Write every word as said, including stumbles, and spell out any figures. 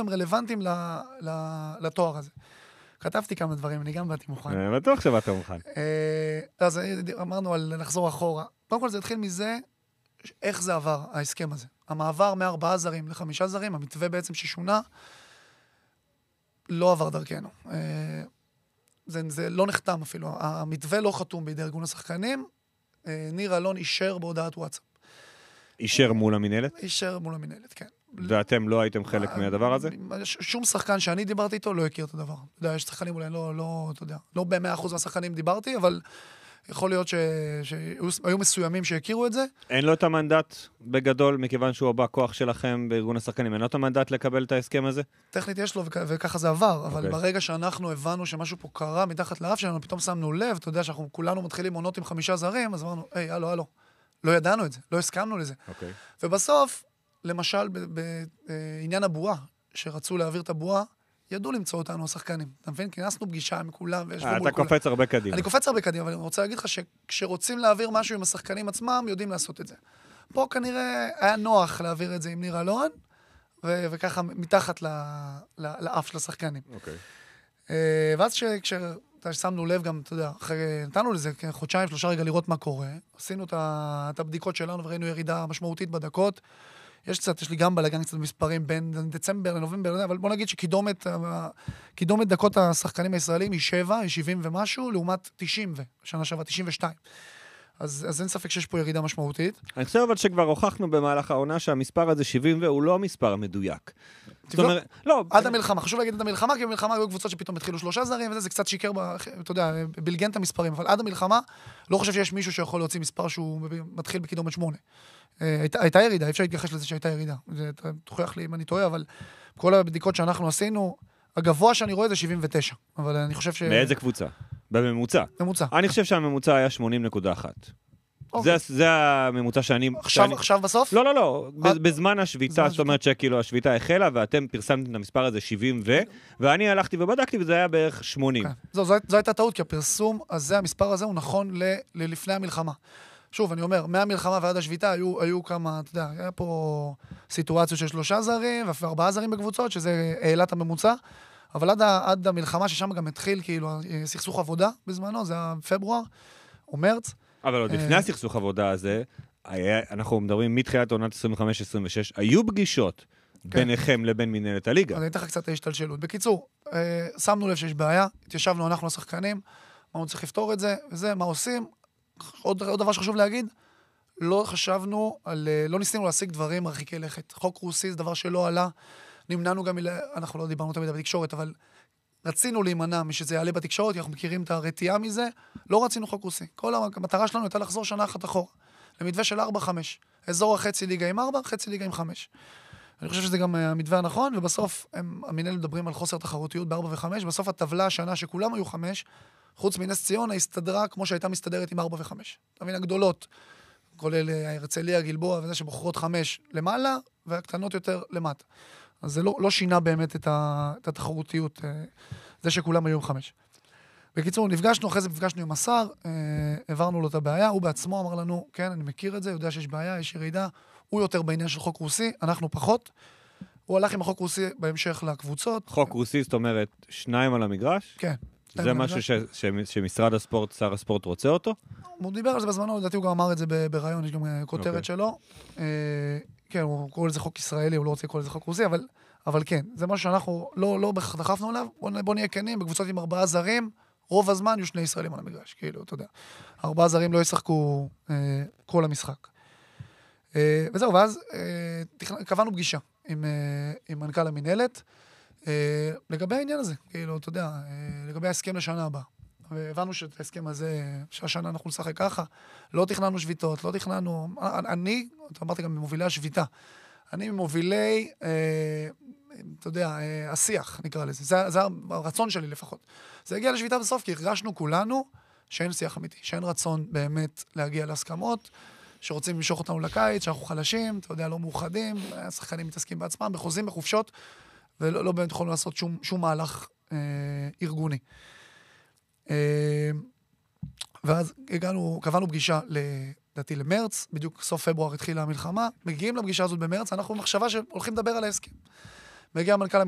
הם רלוונטיים לתואר הזה. כתבתי כמה דברים, אני גם באתי מוכן. בטוח שבאת מוכן. אז אמרנו על לחזור אחורה. קודם כל זה התחיל מזה, איך זה עבר, ההסכם הזה. המעבר מארבעה זרים לחמישה זרים, המתווה בעצם ששונה, לא עבר דרכנו. זה, זה לא נחתם אפילו. המתווה לא חתום בידי ארגון השחקנים. ניר אלון אישר בהודעת וואטסאפ. אישר מול המנהלת? אישר מול המנהלת, כן. ואתם לא הייתם חלק מהדבר הזה? שום שחקן שאני דיברתי איתו לא הכיר את הדבר. אתה יודע, יש שחקנים אולי לא, לא, אתה יודע, לא ב-מאה אחוז מהשחקנים דיברתי, אבל יכול להיות ש... שהיו מסוימים שהכירו את זה. אין לו את המנדט בגדול, מכיוון שהוא הבא כוח שלכם בארגון השחקנים, אין לו את המנדט לקבל את ההסכם הזה? טכנית יש לו, וכ... וככה זה עבר, אבל okay. ברגע שאנחנו הבנו שמשהו פה קרה מתחת לאף שלנו, פתאום שמנו לב, אתה יודע שאנחנו כולנו מתחילים עונות עם חמישה זרים, אז אמרנו, היי, הלו, הלו. לא ידענו את זה, לא הסכמנו לזה. Okay. ובסוף, למשל, בעניין הבועה, שרצו להעביר את הבועה, ידעו למצוא אותנו השחקנים. אתה מבין? כינסנו פגישה עם כולם, וישבו מול כולם. אתה קופץ הרבה קדימה. אני קופץ הרבה קדימה, אבל אני רוצה להגיד לך שכשרוצים להעביר משהו עם השחקנים עצמם, יודעים לעשות את זה. פה כנראה היה נוח להעביר את זה עם ניר אלון, וככה מתחת לאף של השחקנים. אוקיי. ואז כששמנו לב גם, אתה יודע, נתנו לזה חודשיים, שלושה רגע לראות מה קורה, עשינו את הבדיקות שלנו וראינו ירידה משמעותית בדקות, יש קצת, יש לי גם בלגן קצת מספרים בין דצמבר לנובמבר, אבל בוא נגיד שקידומת קידומת דקות השחקנים הישראלים היא שבע, היא שבעים ומשהו, לעומת תשעים, שנה שעברה תשעים ושתיים. אז, אז אין ספק שיש פה ירידה משמעותית. אני חושב אבל שכבר הוכחנו במהלך העונה שהמספר הזה שבעים והוא לא המספר המדויק. זאת אומרת, לא. עד המלחמה, חשוב להגיד את המלחמה, כי במלחמה היו קבוצות שפתאום התחילו שלושה זרים, וזה זה קצת שיקר, אתה יודע, בלגן את המספרים, אבל עד המלחמה לא חושב שיש מישהו שיכול להוציא מספר שהוא מתחיל בקידומת שמונה. הייתה, הייתה ירידה, אפשר להתייחס לזה שהייתה ירידה. זה תוכיח לי אם אני טועה, אבל כל הבדיקות שאנחנו עשינו, הגבוה שאני רואה זה שבעים ותשע. אבל אני חושב ש... מאיזה קבוצה? בממוצע. ממוצע. אני חושב שהממוצע היה שמונים נקודה אחת. זה, זה הממוצע שאני... עכשיו, שאני... עכשיו בסוף? לא, לא, לא. בזמן השביתה, זאת אומרת שכאילו השביתה החלה, ואתם פרסמתם את המספר הזה שבעים ו... ואני הלכתי ובדקתי, וזה היה בערך שמונים. זו, זו, זו הייתה טעות, כי הפרסום הזה, המספר הזה הוא נכון ל... ללפני המלחמה. שוב, אני אומר, מהמלחמה ועד השביתה היו, היו כמה, אתה יודע, היה פה סיטואציות של שלושה זרים, וארבעה זרים בקבוצות, שזה העלת הממוצע, אבל עד, עד המלחמה, ששם גם התחיל, כאילו, סכסוך עבודה בזמנו, זה היה פברואר או מרץ. אבל עוד לפני הסכסוך עבודה הזה, אנחנו מדברים מתחילת עונת עשרים וחמש עשרים ושש, היו פגישות ביניכם לבין מנהלת הליגה. אני אתן לך קצת השתלשלות. בקיצור, שמנו לב שיש בעיה, התיישבנו אנחנו לשחקנים, אמרנו צריך לפתור את זה, וזה, מה עושים? עוד, עוד דבר שחשוב להגיד, לא חשבנו על, לא ניסינו להשיג דברים מרחיקי לכת. חוק רוסי זה דבר שלא עלה, נמנענו גם, אנחנו לא דיברנו תמיד בתקשורת, אבל רצינו להימנע משזה יעלה בתקשורת, אנחנו מכירים את הרתיעה מזה, לא רצינו חוק רוסי. כל המטרה שלנו הייתה לחזור שנה אחת אחורה, למתווה של ארבע חמש. אזור החצי ליגה עם ארבע, חצי ליגה עם חמש. אני חושב שזה גם המתווה הנכון, ובסוף הם, המנהל מדברים על חוסר תחרותיות בארבע וחמש, בסוף הטבלה השנה שכולם היו חמש, חוץ מנס ציונה, הסתדרה כמו שהייתה מסתדרת עם ארבע וחמש. תבין, הגדולות, כולל הרצליה, גלבוע, וזה שבוחרות חמש למעלה, והקטנות יותר למטה. אז זה לא, לא שינה באמת את, ה, את התחרותיות, זה שכולם היו עם חמש. בקיצור, נפגשנו, אחרי זה נפגשנו עם השר, העברנו לו את הבעיה, הוא בעצמו אמר לנו, כן, אני מכיר את זה, יודע שיש בעיה, יש ירידה, הוא יותר בעניין של חוק רוסי, אנחנו פחות. הוא הלך עם החוק רוסי בהמשך לקבוצות. חוק רוסי, זאת אומרת, שניים על המגרש? כן. זה משהו ש, ש, שמשרד הספורט, שר הספורט רוצה אותו? הוא דיבר על זה בזמנו, לדעתי הוא גם אמר את זה ברעיון, יש גם כותרת okay. שלו. כן, הוא קורא לזה חוק ישראלי, הוא לא רוצה לקרוא לזה חוק רוסי, אבל, אבל כן, זה משהו שאנחנו לא, לא דחפנו עליו, בוא, בוא נהיה כנים, בקבוצות עם ארבעה זרים, רוב הזמן יהיו שני ישראלים על המגרש, כאילו, אתה יודע. ארבעה זרים לא ישחקו אה, כל המשחק. אה, וזהו, ואז אה, קבענו פגישה עם, אה, עם מנכ"ל המנהלת, אה, לגבי העניין הזה, כאילו, אתה יודע, אה, לגבי ההסכם לשנה הבאה. והבנו שאת ההסכם הזה, שהשנה אנחנו נשחק ככה, לא תכננו שביתות, לא תכננו, אני, אתה אמרתי גם במובילי השביתה, אני ממובילי, אה, אתה יודע, אה, השיח, נקרא לזה, זה, זה הרצון שלי לפחות. זה הגיע לשביתה בסוף, כי הרגשנו כולנו שאין שיח אמיתי, שאין רצון באמת להגיע להסכמות, שרוצים למשוך אותנו לקיץ, שאנחנו חלשים, אתה יודע, לא מאוחדים, השחקנים מתעסקים בעצמם, בחוזים, בחופשות, ולא לא באמת יכולנו לעשות שום, שום מהלך אה, ארגוני. ואז הגענו, קבענו פגישה לדעתי למרץ, בדיוק סוף פברואר התחילה המלחמה, מגיעים לפגישה הזאת במרץ, אנחנו במחשבה שהולכים לדבר על ההסכם. מגיע המנכ"ל